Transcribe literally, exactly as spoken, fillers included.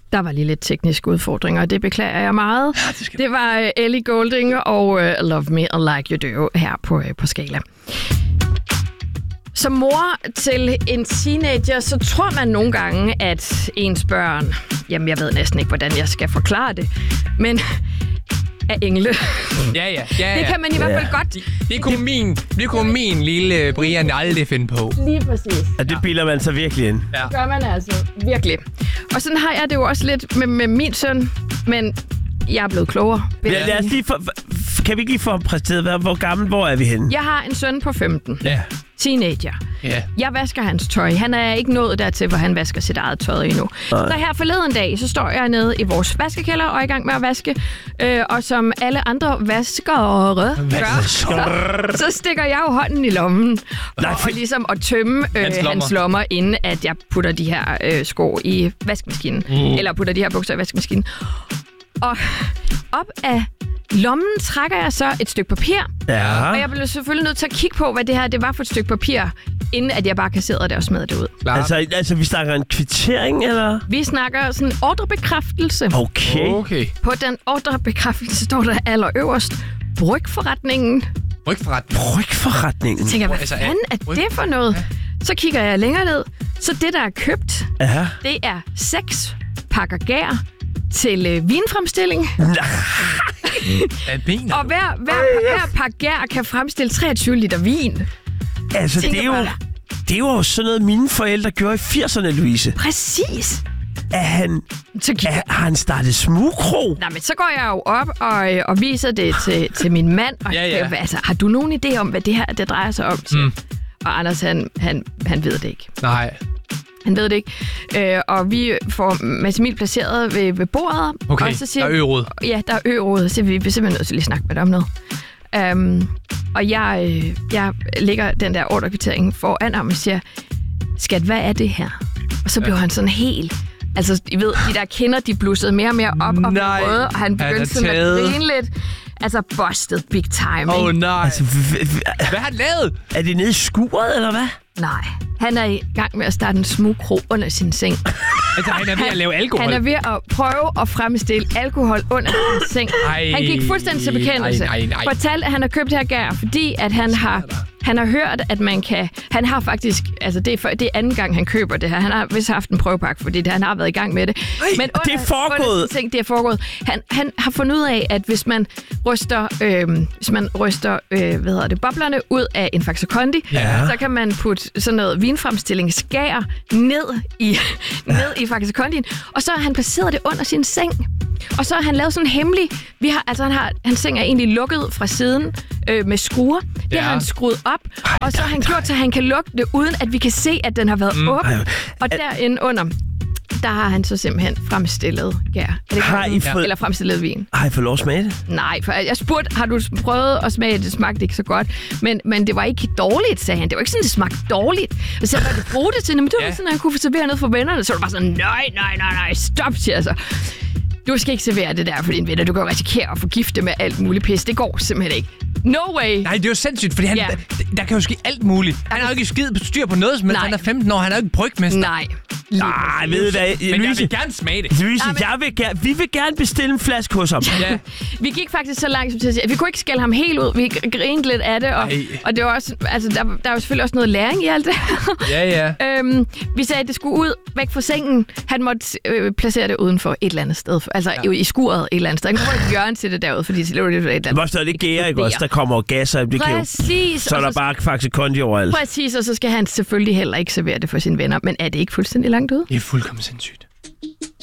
Der var lige lidt tekniske udfordringer, og det beklager jeg meget. Ja, det, det var uh, Ellie Goulding og uh, Love Me Like You Do her på, uh, på Skala. Som mor til en teenager, så tror man nogle gange, at ens børn... Jamen, jeg ved næsten ikke, hvordan jeg skal forklare det, men... af engle. Ja, ja. ja, ja. Det kan man i hvert fald ja. godt... Det, det kunne min, det kunne min lille Brian aldrig finde på. Lige præcis. Ja, det bilder man så virkelig ind. Ja. Det gør man altså virkelig. Og sådan har jeg det jo også lidt med, med min søn, men jeg er blevet klogere. Ja, lad os lige for, kan vi ikke lige få præsteret, hvor gammel, hvor er vi henne? Jeg har en søn på femten. Ja. Teenager. Ja. Jeg vasker hans tøj. Han er ikke nået dertil, hvor han vasker sit eget tøj endnu. Nej. Så her forleden dag, så står jeg nede i vores vaskekælder og er i gang med at vaske. Øh, og som alle andre vaskere gør, så, så stikker jeg jo hånden i lommen. Nej, og, og ligesom at tømme øh, hans, lommer. hans lommer, inden at jeg putter de her øh, sko i vaskemaskinen. Mm. Eller putter de her bukser i vaskemaskinen. Og op af lommen trækker jeg så et stykke papir. Ja. Og jeg blev selvfølgelig nødt til at kigge på, hvad det her det var for et stykke papir, inden at jeg bare kasserede det og smed det ud. Altså, altså, vi snakker en kvittering, eller? Vi snakker sådan en ordrebekræftelse. Okay. okay. På den ordrebekræftelse står der allerøverst brygforretningen. Brygforretningen? Brygforretningen? Så tænker jeg, hvad altså, fanden er det for noget? Så kigger jeg længere ned. Så det, der er købt, Aha. det er seks pakker gær til øh, vinfremstilling. Og hver, hver, hver pakke gær kan fremstille treogtyve liter vin. Altså, det er, jo, det er jo sådan noget, mine forældre gjorde i firserne, Louise. Præcis. Er han, så er, har han startet smugkrog? Nej, men så går jeg jo op og, og viser det til, til min mand. Og ja, ja. Siger, altså, har du nogen idé om, hvad det her det drejer sig om? Mm. Og Anders, han, han, han ved det ikke. Nej. Han ved det ikke. Øh, og vi får Mads Emil placeret ved, ved bordet. Okay, og så siger, der er ø-råd. Ja, der er ø-råd. Så vi er simpelthen nødt til at lige snakke med dig om noget. Um, og jeg, øh, jeg lægger den der ordrekvittering foran ham og siger, skat, hvad er det her? Og så blev ja. han sådan helt... Altså, I ved, de der kinder, de blussede mere og mere op og nej. røde, og han begyndte sådan at grine lidt. Altså, busted big time, Åh, oh, nej. Altså, hvad har han lavet? Er det nede i skuret, eller hvad? Nej. Han er i gang med at starte en smugkrog under sin seng. Altså, han er ved at lave alkohol? Han er ved at prøve at fremstille alkohol under sin seng. Ej, han gik fuldstændig til bekendelse. Ej, nej, nej. Fortalte, at han har købt det her gær, fordi at han har... Han har hørt, at man kan... Han har faktisk... Altså, det er, for, det er anden gang, han køber det her. Han har vist haft en prøvepakke, fordi det, han har været i gang med det. Ej, Men under, det er foregået. Ting, det er foregået. Han, han har fundet ud af, at hvis man ryster, øh, hvis man ryster øh, hvad hedder det, boblerne ud af en Faxe Kondi, ja. så kan man putte sådan noget vinfremstillingsgær ned i, ned i Faxe Kondien. Og så har han placeret det under sin seng. Og så har han lavet sådan en hemmelig... Vi har, altså, han har, hans seng er egentlig lukket fra siden øh, med skruer. Det ja. har han skruet op. Ej, og så har han gjort, så han kan lukke det, uden at vi kan se, at den har været mm. åben. Og derinde under, der har han så simpelthen fremstillet gær. Har I fået... Eller fremstillet vin. Har I fået lov at smage det? Nej, for jeg spurgte, har du prøvet at smage det? Det smagte ikke så godt. Men, men det var ikke dårligt, sagde han. Det var ikke sådan, det smagte dårligt. Og så var det bruge det til, men det var ja. sådan, at han kunne servere noget for vennerne. Så var det bare sådan, nej, nej, nej, nej, stop, siger så. Du skal ikke servere det der for dine venner. Du kan jo risikere at forgifte med alt muligt pis. Det går simpelthen ikke. No way! Nej, det er jo sindssygt, fordi han, ja. der, der kan jo ske alt muligt. Han har jo ikke skid på styr på noget, men han er femten år. Han er jo ikke brygmester. Nej. Nej, ved du hvad? Men Louise, jeg vil gerne smage det. Louise, ja, men... jeg vil gerne, vi vil gerne bestille en flaske hos ham. Ja. Vi gik faktisk så langt som til at sige, vi kunne ikke skælde ham helt ud. Vi grinede lidt af det, og, og det var også, altså, der, der er jo selvfølgelig også noget læring i alt det. Ja, ja. øhm, vi sagde, at det skulle ud væk fra sengen. Han måtte øh, placere det udenfor et eller andet sted. Altså ja. i skuret et eller andet sted. Han kunne ikke gøre til det derude, fordi det var det et eller andet. Det var stadig gære, ikke også? Der kommer gasser. Præcis. Så er der bare Faxe Kondi overalt. Præcis, og så skal han selvfølgelig heller ikke servere det for sine venner. Men er det ikke fuldstændig langt ude? Det er fuldkommen sindssygt.